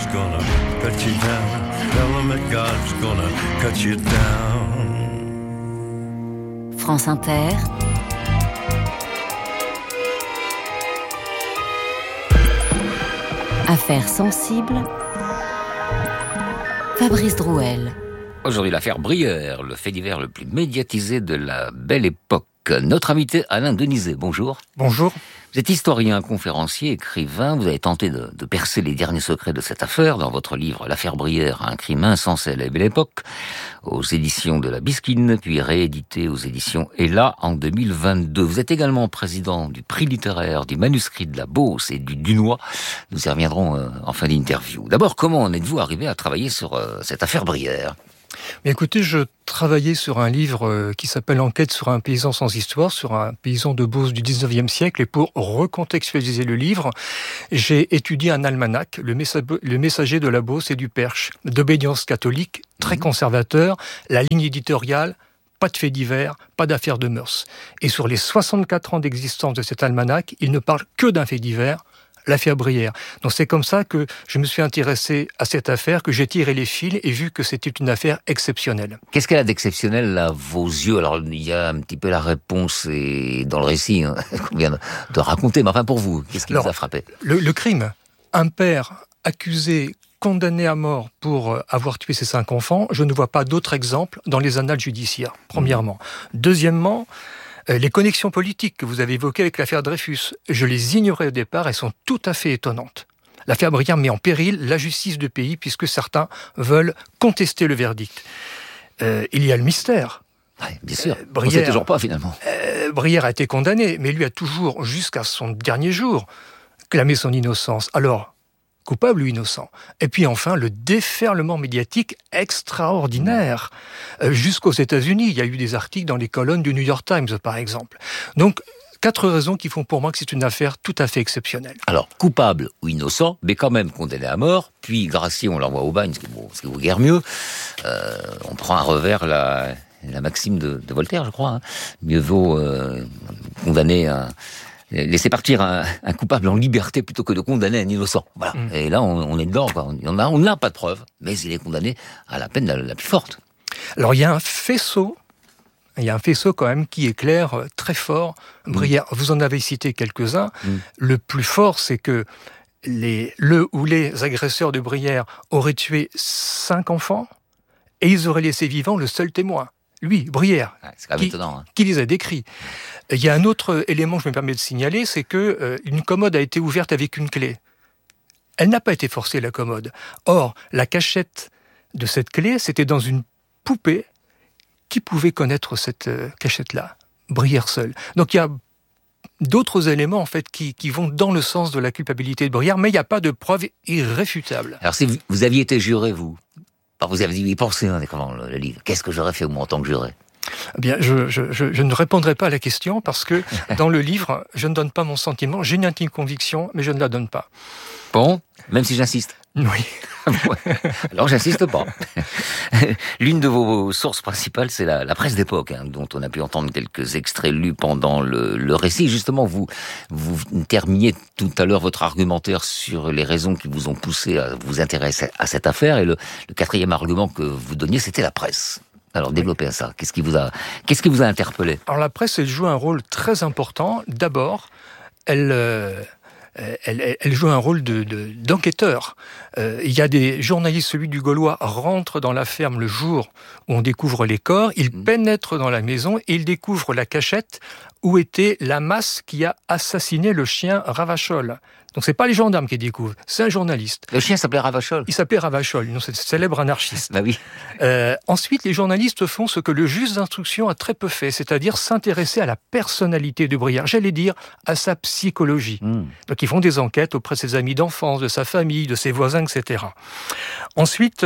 gonna cut you down. Tell them that God's gonna cut you down. France Inter. Affaires sensibles. Fabrice Drouel. Aujourd'hui, l'affaire Brière, le fait divers le plus médiatisé de la belle époque. Notre invité Alain Denizet, bonjour. Bonjour. Vous êtes historien, conférencier, écrivain. Vous avez tenté de percer les derniers secrets de cette affaire dans votre livre « L'affaire Brière, un crime insensé à la belle époque » aux éditions de la Bisquine, puis réédité aux éditions Ella en 2022. Vous êtes également président du prix littéraire du manuscrit de la Beauce et du Dunois. Nous y reviendrons en fin d'interview. D'abord, comment en êtes-vous arrivé à travailler sur cette affaire Brière ? Mais écoutez, je travaillais sur un livre qui s'appelle « Enquête sur un paysan sans histoire », sur un paysan de Beauce du 19e siècle. Et pour recontextualiser le livre, j'ai étudié un almanach, le Messager de la Beauce et du Perche, d'obédience catholique, très conservateur, la ligne éditoriale, pas de faits divers, pas d'affaires de mœurs. Et sur les 64 ans d'existence de cet almanach, il ne parle que d'un fait divers, l'affaire Brière. Donc c'est comme ça que je me suis intéressé à cette affaire, que j'ai tiré les fils et vu que c'était une affaire exceptionnelle. Qu'est-ce qu'elle a d'exceptionnel à vos yeux ? Alors il y a un petit peu la réponse dans le récit qu'on vient de raconter, mais enfin pour vous, qu'est-ce qui vous a frappé ? Le crime. Un père accusé, condamné à mort pour avoir tué ses 5 enfants, je ne vois pas d'autre exemple dans les annales judiciaires, premièrement. Deuxièmement, les connexions politiques que vous avez évoquées avec l'affaire Dreyfus, je les ignorais au départ, elles sont tout à fait étonnantes. L'affaire Brière met en péril la justice du pays puisque certains veulent contester le verdict. Il y a le mystère. Oui, bien sûr, on ne sait toujours pas finalement. Brière a été condamné, mais lui a toujours, jusqu'à son dernier jour, clamé son innocence. Alors, coupable ou innocent. Et puis enfin, le déferlement médiatique extraordinaire. Jusqu'aux États-Unis, il y a eu des articles dans les colonnes du New York Times, par exemple. Donc, 4 raisons qui font pour moi que c'est une affaire tout à fait exceptionnelle. Alors, coupable ou innocent, mais quand même condamné à mort, puis gracié, on l'envoie au bagne, ce qui vaut guère mieux. On prend à revers la maxime de Voltaire, je crois. Mieux vaut condamner laisser partir un coupable en liberté plutôt que de condamner un innocent. Voilà. Et là, on est dedans, quoi. On n'a pas de preuves, mais il est condamné à la peine la plus forte. Alors, il y a un faisceau quand même qui éclaire très fort Brière. Vous en avez cité quelques-uns. Le plus fort, c'est que les agresseurs de Brière auraient tué 5 enfants et ils auraient laissé vivant le seul témoin. Lui, Brière, c'est quand même étonnant, qui les a décrits. Il y a un autre élément que je me permets de signaler, c'est que une commode a été ouverte avec une clé. Elle n'a pas été forcée, la commode. Or, la cachette de cette clé, c'était dans une poupée. Qui pouvait connaître cette cachette-là ? Brière seul. Donc il y a d'autres éléments en fait qui vont dans le sens de la culpabilité de Brière, mais il n'y a pas de preuve irréfutable. Alors si vous aviez été juré, vous avez dit, pensez, comment le livre, qu'est-ce que j'aurais fait moi en tant que juré ? Eh bien, je ne répondrai pas à la question parce que dans le livre, je ne donne pas mon sentiment. J'ai une intime conviction, mais je ne la donne pas. Bon, même si j'insiste. Oui. Alors, j'insiste pas. L'une de vos sources principales, c'est la presse d'époque, dont on a pu entendre quelques extraits lus pendant le récit. Justement, vous terminiez tout à l'heure votre argumentaire sur les raisons qui vous ont poussé à vous intéresser à cette affaire. Et le 4e argument que vous donniez, c'était la presse. Alors, développez ça. Qu'est-ce qui vous a interpellé ? Alors, la presse, elle joue un rôle très important. D'abord, elle joue un rôle d'enquêteur. Il y a des journalistes, celui du Gaulois, rentre dans la ferme le jour où on découvre les corps, il pénètre dans la maison et il découvre la cachette où était la masse qui a assassiné le chien Ravachol. Donc c'est pas les gendarmes qui découvrent, c'est un journaliste. Le chien s'appelait Ravachol. Il s'appelait Ravachol, c'est un célèbre anarchiste. Bah oui. Ensuite, les journalistes font ce que le juge d'instruction a très peu fait, c'est-à-dire s'intéresser à la personnalité de Brière, j'allais dire à sa psychologie. Donc ils font des enquêtes auprès de ses amis d'enfance, de sa famille, de ses voisins, etc. Ensuite,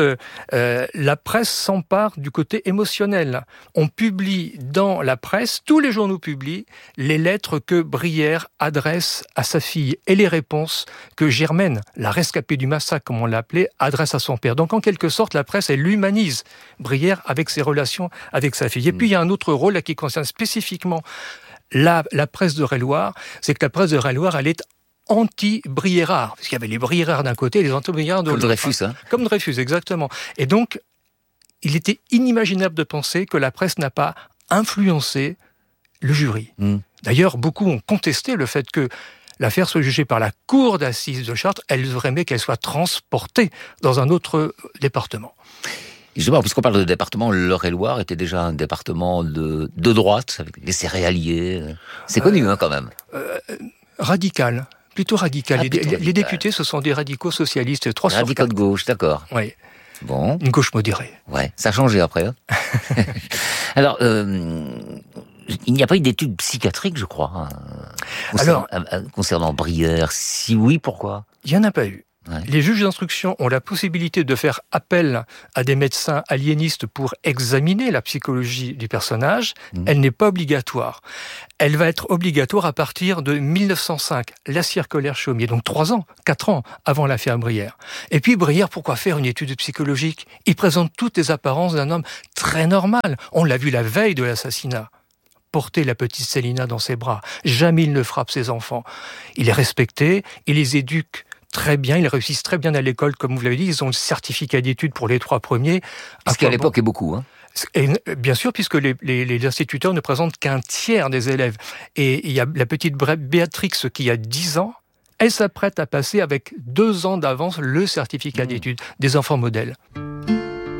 la presse s'empare du côté émotionnel. On publie dans la presse, tous les journaux publient, les lettres que Brière adresse à sa fille et les réponses que Germaine, la rescapée du massacre, comme on l'appelait, adresse à son père. Donc en quelque sorte, la presse, elle humanise Brière avec ses relations avec sa fille. Et puis il y a un autre rôle là, qui concerne spécifiquement la presse de Réloir, c'est que la presse de Réloir, elle est anti-Briérard, parce qu'il y avait les Briérard d'un côté et les anti-Briérard de l'autre. Comme Dreyfus, hein. Comme Dreyfus, exactement. Et donc, il était inimaginable de penser que la presse n'a pas influencé le jury. D'ailleurs, beaucoup ont contesté le fait que l'affaire soit jugée par la cour d'assises de Chartres. Elles auraient aimé qu'elle soit transportée dans un autre département. Justement, puisqu'on parle de département, l'Eure-et-Loire était déjà un département de droite, avec les céréaliers. C'est connu, quand même. Radical. Plutôt radical. Plutôt les radical. députés, ce sont des radicaux socialistes. 3 sur 4. Radicaux de gauche, d'accord. Oui. Bon. Une gauche modérée. Ouais, ça a changé après. Hein. Alors, il n'y a pas eu d'études psychiatriques, je crois, concernant Brière. Si oui, pourquoi ? Il n'y en a pas eu. Ouais. Les juges d'instruction ont la possibilité de faire appel à des médecins aliénistes pour examiner la psychologie du personnage. Elle n'est pas obligatoire. Elle va être obligatoire à partir de 1905, la circulaire Chaumier, donc 4 ans avant l'affaire Brière. Et puis Brière, pourquoi faire une étude psychologique ? Il présente toutes les apparences d'un homme très normal. On l'a vu la veille de l'assassinat. Porter la petite Célina dans ses bras. Jamais il ne frappe ses enfants. Il est respecté, il les éduque très bien, ils réussissent très bien à l'école, comme vous l'avez dit, ils ont le certificat d'études pour les 3 premiers. Ce qui à l'époque est beaucoup, hein. Et bien sûr, puisque les instituteurs ne présentent qu'un tiers des élèves. Et il y a la petite Béatrix qui a 10 ans, elle s'apprête à passer avec 2 ans d'avance le certificat d'études des enfants modèles.